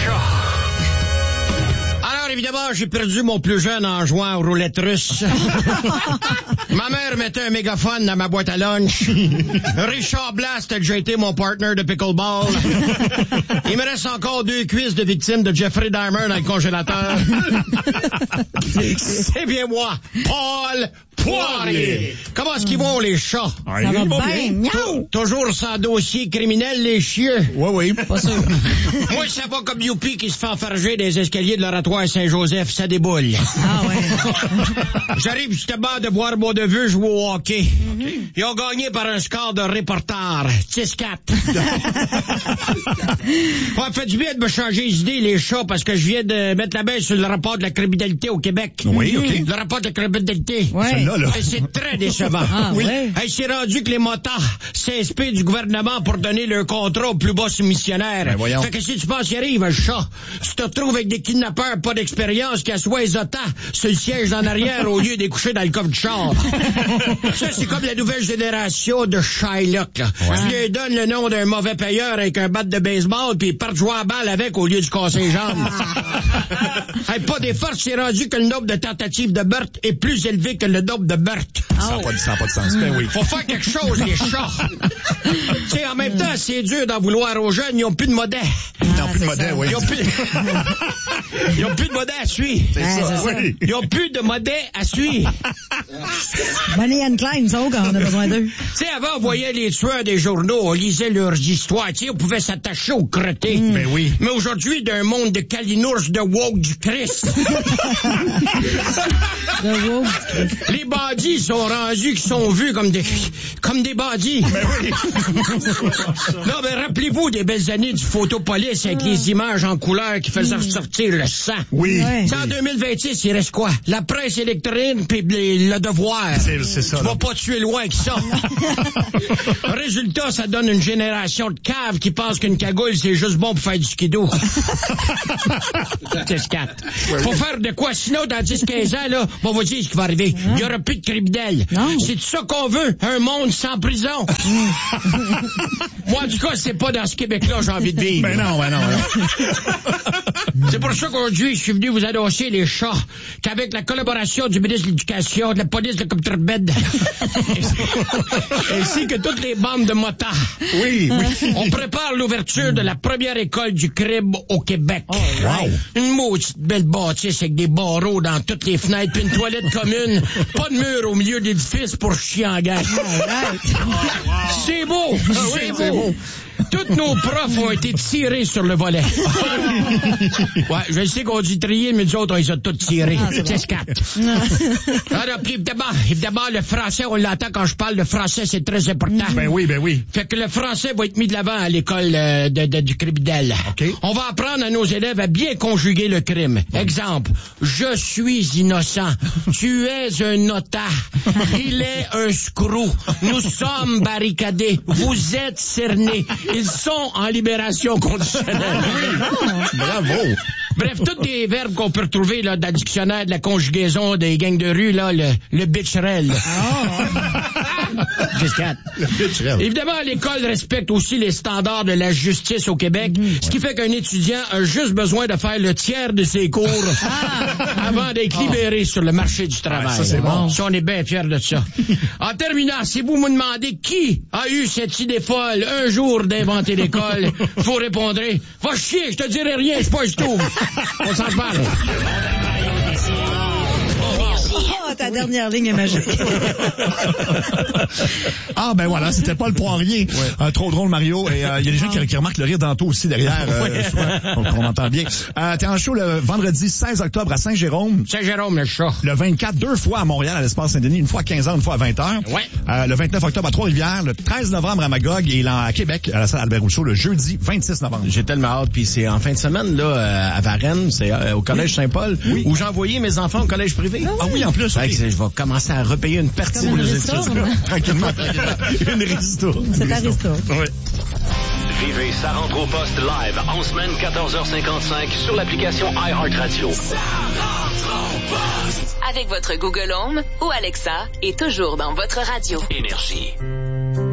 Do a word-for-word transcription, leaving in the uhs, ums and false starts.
chats. Alors, évidemment, j'ai perdu mon plus jeune en jouant aux roulettes russes. Ma mère mettait un mégaphone dans ma boîte à lunch. Richard Blast a déjà été mon partner de pickleball. Il me reste encore deux cuisses de victimes de Jeffrey Dahmer dans le congélateur. C'est bien moi, Paul Poirier. Comment est-ce qu'ils vont, les chats? Ah, ça va bien, miaou. Toujours sans dossier criminel, les chieux? Oui, oui. Pas sûr. Moi, ça va comme Youpi qui se fait enfarger des escaliers de l'oratoire Saint-Joseph, ça déboule. Ah, ouais. J'arrive justement de boire mon neveu jouer au hockey. Mm-hmm. Ils ont gagné par un score de reporter. six quatre. Ça fait du bien de me changer les idées, les chats, parce que je viens de mettre la main sur le rapport de la criminalité au Québec. Oui, OK. Le rapport de la criminalité. Ouais. Là, là. C'est très décevant. Ah, oui. Hey, c'est rendu que les motards s'inspirent du gouvernement pour donner leur contrat au plus bas soumissionnaire. Ben, voyons. Fait que si tu penses qu'il arrive, un chat, tu te retrouves avec des kidnappeurs pas d'expérience qui assoient les otas sur le siège en arrière au lieu d'écoucher dans le coffre du char. Ça, c'est comme la nouvelle génération de Shylock, là. Ouais. Tu lui donnes le nom d'un mauvais payeur avec un bat de baseball puis ils partent jouer à balle avec au lieu du casser les jambes. Hey, pas des forces, c'est rendu que le nombre de tentatives de meurtre est plus élevé que le nombre de meurtres. Ça n'a pas, pas de sens. Ben oui. Faut faire quelque chose, les chats. Tu sais, en même temps, c'est dur d'en vouloir aux jeunes, ils n'ont plus de modèle. Ils n'ont plus de modèle, oui. Ils n'ont plus... ils ont plus de modèle à suivre. C'est Ouais, ça, c'est oui. Ils n'ont plus de modèle à suivre. Bonnie and Clyde, ça, quand on a besoin d'eux. Tu sais, avant, on voyait les tueurs des journaux, on lisait leurs histoires, tu sais, on pouvait s'attacher aux crottés. Mm. Ben oui. Mais aujourd'hui, d'un monde de calinours de woke du Christ. De woke. Les bandits sont rendus qui sont vus comme des, comme des bandits. Ben oui. Non, mais rappelez-vous des belles années du photopolice avec les images en couleur qui faisaient ressortir le sang. Oui. Ouais. C'est en deux mille vingt-six, il reste quoi? La presse électronique puis le devoir. C'est, c'est ça. Tu là. vas pas tuer loin que ça. Résultat, ça donne une génération de caves qui pensent qu'une cagoule, c'est juste bon pour faire du skido. C'est quatre. Faut faire de quoi, sinon, dans dix quinze ans, là, on va dire ce qui va arriver. Il n'y aura plus de criminels. Non. C'est ça qu'on veut, un monde sans prison. Moi, en tout cas, c'est pas dans ce Québec-là j'ai envie de vivre. Ben non, ben non, ben non. C'est pour ça qu'aujourd'hui, je suis venu vous annoncer, les chats, qu'avec la collaboration du ministre de l'Éducation, de la police de Contrebed, ainsi que toutes les bandes de motards, Oui, oui. on prépare l'ouverture de la première école du crime au Québec. Oh, wow. Une maudite belle bâtisse avec des barreaux dans toutes les fenêtres, puis une toilette commune, pas de mur au milieu de l'édifice pour chier en gang. C'est beau, c'est c'est beau. beau. Tous nos profs ont été tirés sur le volet. Ouais, je sais qu'on dit trier, mais nous autres, on les a tous tirés. Ah, c'est bon. C'est quatre. Alors, puis évidemment, évidemment, le français, on l'entend quand je parle, le français, c'est très important. Ben oui, ben oui. Fait que le français va être mis de l'avant à l'école euh, de, de, du criminel. OK. On va apprendre à nos élèves à bien conjuguer le crime. Exemple, je suis innocent. Tu es un otage. Il est un screw. Nous sommes barricadés. Vous êtes cernés. Ils sont en libération conditionnelle. Bravo. Bref, tous des verbes qu'on peut retrouver là, dans le dictionnaire de la conjugaison des gangs de rue, là, le, le bitcherel. Jusqu'à. Le bitcherel. Évidemment, l'école respecte aussi les standards de la justice au Québec, mm-hmm. ce qui fait qu'un étudiant a juste besoin de faire le tiers de ses cours avant d'être libéré sur le marché du travail. Ah, ça, c'est bon. Ça, on est bien fiers de ça. En terminant, si vous me demandez qui a eu cette idée folle un jour d'inventer l'école, vous répondrez, va chier, je te dirai rien, je suis pas du tout. On s'en parle. Oh, ta dernière ligne est magique. Ah, ben voilà, c'était Paul Poirier. Ouais. Euh, trop drôle, Mario. Et il euh, y a des gens qui, qui remarquent le rire d'Anto aussi derrière. Euh, ouais. soit, donc, on entend bien. Euh, t'es en show le vendredi seize octobre à Saint-Jérôme. Saint-Jérôme, le chat. Le vingt-quatre, deux fois à Montréal, à l'Espace Saint-Denis, une fois à quinze heures, une fois à vingt heures. Ouais. Euh, le vingt-neuf octobre à Trois-Rivières, le treize novembre à Magog et là, à Québec, à la salle Albert Rousseau, le jeudi vingt-six novembre. J'ai tellement hâte, puis c'est en fin de semaine, là, euh, à Varennes, c'est euh, au Collège Saint-Paul, Oui. où j'ai envoyé mes enfants au collège privé. Ah oui, en plus. Fait Okay. que je vais commencer à repayer une partie Comme de une mes ristourne. études. Tranquillement, tranquillement. Une ristourne. C'est ta ristourne. Oui. Vivez Ça rentre au poste live en semaine quatorze heures cinquante-cinq sur l'application iHeartRadio. Avec votre Google Home ou Alexa et toujours dans votre radio. Énergie.